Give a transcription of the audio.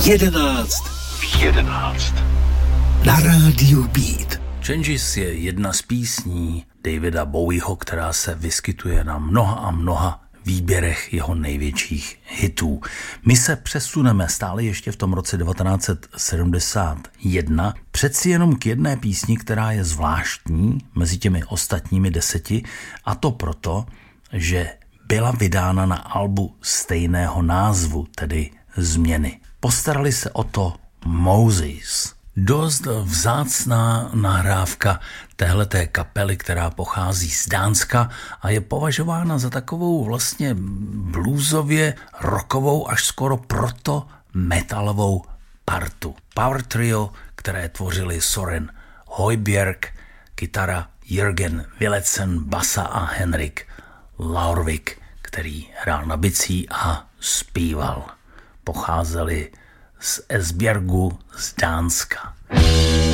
11 na rádiu Beat. Changes je jedna z písní Davida Bowieho, která se vyskytuje na mnoha a mnoha výběrech jeho největších hitů. My se přesuneme stále ještě v tom roce 1971 přeci jenom k jedné písni, která je zvláštní mezi těmi ostatními 10, a to proto, že byla vydána na albu stejného názvu, tedy Změny. Postarali se o to Moses. Dost vzácná nahrávka téhleté kapely, která pochází z Dánska a je považována za takovou vlastně bluesově rockovou až skoro proto metalovou partu. Power trio, které tvořili Soren Højbjerg, kytara Jürgen Willetsen, basa a Henrik Laurvik, který hrál na bicí a zpíval. Pocházeli z Esbjergu z Dánska.